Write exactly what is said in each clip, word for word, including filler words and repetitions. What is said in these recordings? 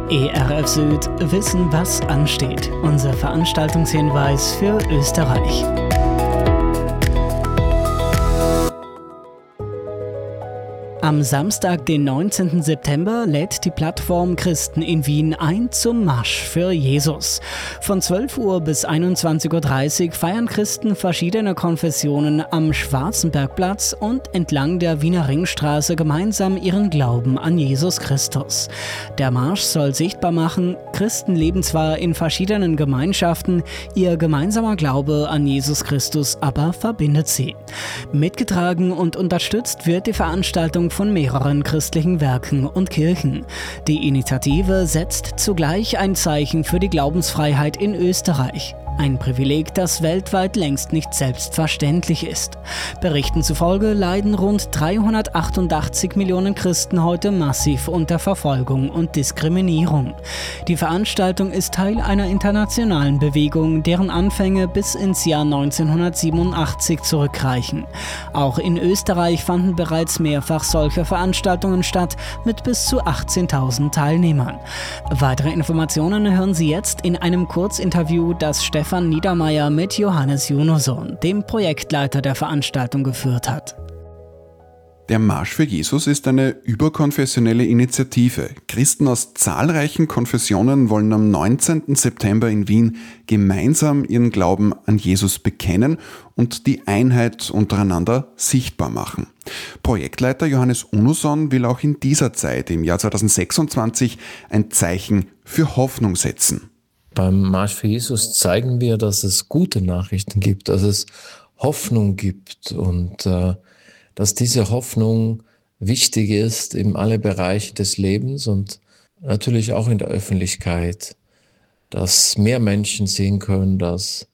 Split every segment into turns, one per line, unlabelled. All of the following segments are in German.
E R F Süd wissen, was ansteht. Unser Veranstaltungshinweis für Österreich. Am Samstag, den neunzehnten September, lädt die Plattform Christen in Wien ein zum Marsch für Jesus. Von zwölf Uhr bis einundzwanzig Uhr dreißig feiern Christen verschiedener Konfessionen am Schwarzenbergplatz und entlang der Wiener Ringstraße gemeinsam ihren Glauben an Jesus Christus. Der Marsch soll sichtbar machen, Christen leben zwar in verschiedenen Gemeinschaften, ihr gemeinsamer Glaube an Jesus Christus aber verbindet sie. Mitgetragen und unterstützt wird die Veranstaltung von mehreren christlichen Werken und Kirchen. Die Initiative setzt zugleich ein Zeichen für die Glaubensfreiheit in Österreich. Ein Privileg, das weltweit längst nicht selbstverständlich ist. Berichten zufolge leiden rund dreihundertachtundachtzig Millionen Christen heute massiv unter Verfolgung und Diskriminierung. Die Veranstaltung ist Teil einer internationalen Bewegung, deren Anfänge bis ins Jahr neunzehnhundertsiebenundachtzig zurückreichen. Auch in Österreich fanden bereits mehrfach solche Veranstaltungen statt, mit bis zu achtzehntausend Teilnehmern. Weitere Informationen hören Sie jetzt in einem Kurzinterview, das Stefan Stefan Niedermeyer mit Johannes Junoson, dem Projektleiter der Veranstaltung, geführt hat.
Der Marsch für Jesus ist eine überkonfessionelle Initiative. Christen aus zahlreichen Konfessionen wollen am neunzehnten September in Wien gemeinsam ihren Glauben an Jesus bekennen und die Einheit untereinander sichtbar machen. Projektleiter Johannes Junoson will auch in dieser Zeit, im Jahr zweitausendsechsundzwanzig, ein Zeichen für Hoffnung setzen.
Beim Marsch für Jesus zeigen wir, dass es gute Nachrichten gibt, dass es Hoffnung gibt und äh, dass diese Hoffnung wichtig ist in alle Bereiche des Lebens und natürlich auch in der Öffentlichkeit, dass mehr Menschen sehen können, dass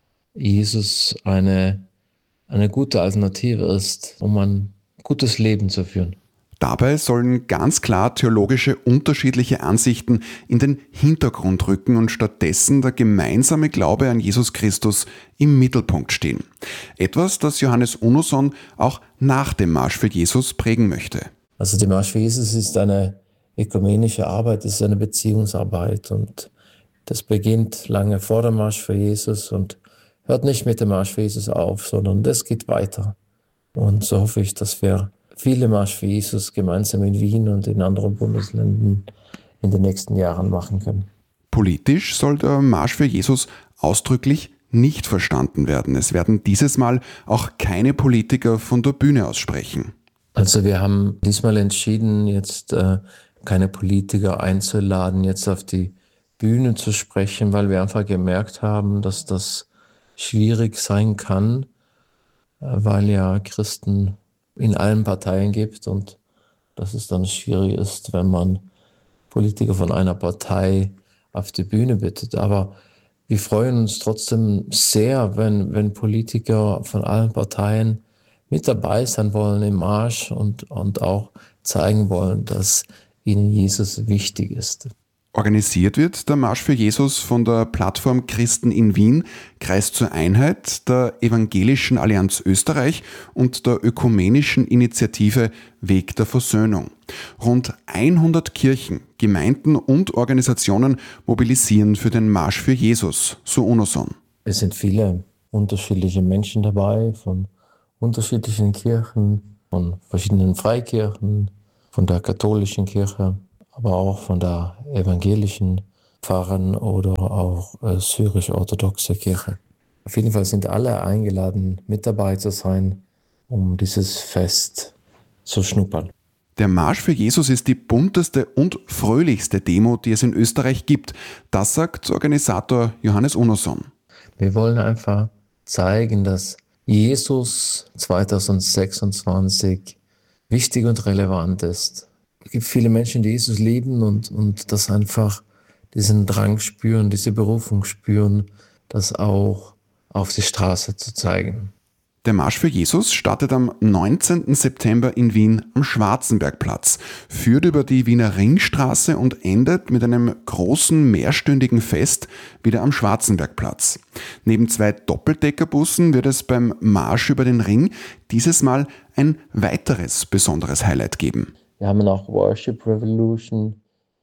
Jesus eine, eine gute Alternative ist, um ein gutes Leben zu führen.
Dabei sollen ganz klar theologische unterschiedliche Ansichten in den Hintergrund rücken und stattdessen der gemeinsame Glaube an Jesus Christus im Mittelpunkt stehen. Etwas, das Johannes Junoson auch nach dem Marsch für Jesus prägen möchte.
Also der Marsch für Jesus ist eine ökumenische Arbeit, ist eine Beziehungsarbeit und das beginnt lange vor dem Marsch für Jesus und hört nicht mit dem Marsch für Jesus auf, sondern das geht weiter. Und so hoffe ich, dass wir viele Marsch für Jesus gemeinsam in Wien und in anderen Bundesländern in den nächsten Jahren machen können.
Politisch soll der Marsch für Jesus ausdrücklich nicht verstanden werden. Es werden dieses Mal auch keine Politiker von der Bühne aus sprechen.
Also wir haben diesmal entschieden, jetzt äh, keine Politiker einzuladen, jetzt auf die Bühne zu sprechen, weil wir einfach gemerkt haben, dass das schwierig sein kann, äh, weil ja Christen in allen Parteien gibt und dass es dann schwierig ist, wenn man Politiker von einer Partei auf die Bühne bittet. Aber wir freuen uns trotzdem sehr, wenn, wenn Politiker von allen Parteien mit dabei sein wollen im Marsch und, und auch zeigen wollen, dass ihnen Jesus wichtig ist.
Organisiert wird der Marsch für Jesus von der Plattform Christen in Wien, Kreis zur Einheit, der Evangelischen Allianz Österreich und der ökumenischen Initiative Weg der Versöhnung. Rund hundert Kirchen, Gemeinden und Organisationen mobilisieren für den Marsch für Jesus, so Junoson.
Es sind viele unterschiedliche Menschen dabei, von unterschiedlichen Kirchen, von verschiedenen Freikirchen, von der katholischen Kirche, aber auch von der evangelischen Pfarrern oder auch äh, syrisch-orthodoxe Kirche. Auf jeden Fall sind alle eingeladen, mit dabei zu sein, um dieses Fest zu schnuppern.
Der Marsch für Jesus ist die bunteste und fröhlichste Demo, die es in Österreich gibt. Das sagt Organisator Johannes Junoson.
Wir wollen einfach zeigen, dass Jesus zweitausendsechsundzwanzig wichtig und relevant ist. Es gibt viele Menschen, die Jesus lieben und, und das einfach diesen Drang spüren, diese Berufung spüren, das auch auf die Straße zu zeigen.
Der Marsch für Jesus startet am neunzehnten September in Wien am Schwarzenbergplatz, führt über die Wiener Ringstraße und endet mit einem großen mehrstündigen Fest wieder am Schwarzenbergplatz. Neben zwei Doppeldeckerbussen wird es beim Marsch über den Ring dieses Mal ein weiteres besonderes Highlight geben.
Wir haben auch Worship Revolution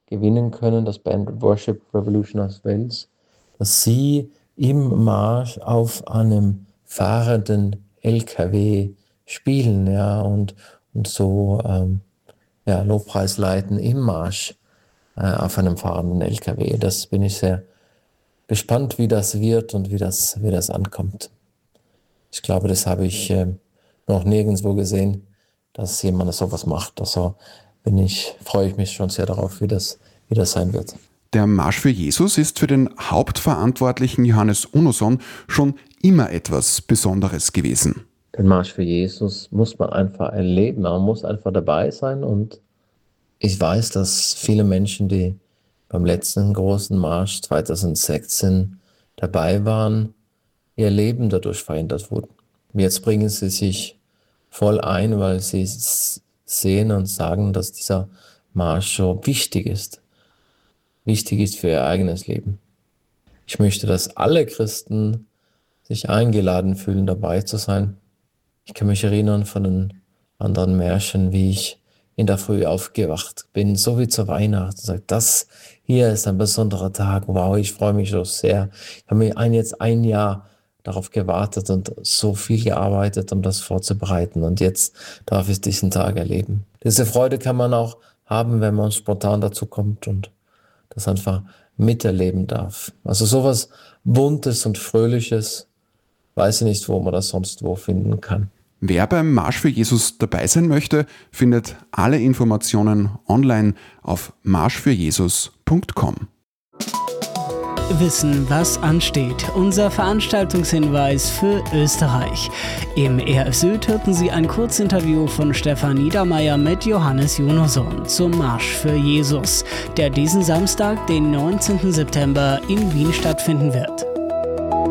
gewinnen können, das Band Worship Revolution aus Wales, dass sie im Marsch auf einem fahrenden L K W spielen, ja, und, und so ähm, ja, Lobpreis leiten im Marsch äh, auf einem fahrenden L K W. Das bin ich sehr gespannt, wie das wird und wie das, wie das ankommt. Ich glaube, das habe ich äh, noch nirgendwo gesehen, dass jemand sowas macht. Also bin ich, freue ich mich schon sehr darauf, wie das, wie das sein wird.
Der Marsch für Jesus ist für den Hauptverantwortlichen Johannes Unoson schon immer etwas Besonderes gewesen.
Den Marsch für Jesus muss man einfach erleben, man muss einfach dabei sein. Und ich weiß, dass viele Menschen, die beim letzten großen Marsch zweitausendsechzehn dabei waren, ihr Leben dadurch verändert wurden. Jetzt bringen sie sich voll ein, weil sie sehen und sagen, dass dieser Marsch so wichtig ist. Wichtig ist für ihr eigenes Leben. Ich möchte, dass alle Christen sich eingeladen fühlen, dabei zu sein. Ich kann mich erinnern von den anderen Märschen, wie ich in der Früh aufgewacht bin, so wie zur Weihnachten. Sagt, das hier ist ein besonderer Tag. Wow, ich freue mich so sehr. Ich habe mir ein, jetzt ein Jahr darauf gewartet und so viel gearbeitet, um das vorzubereiten. Und jetzt darf ich diesen Tag erleben. Diese Freude kann man auch haben, wenn man spontan dazu kommt und das einfach miterleben darf. Also sowas Buntes und Fröhliches, weiß ich nicht, wo man das sonst wo finden kann.
Wer beim Marsch für Jesus dabei sein möchte, findet alle Informationen online auf marsch für jesus punkt com.
Wissen, was ansteht. Unser Veranstaltungshinweis für Österreich. Im E R F Süd hörten Sie ein Kurzinterview von Stefan Niedermeyer mit Johannes Unoson zum Marsch für Jesus, der diesen Samstag, den neunzehnten September in Wien stattfinden wird.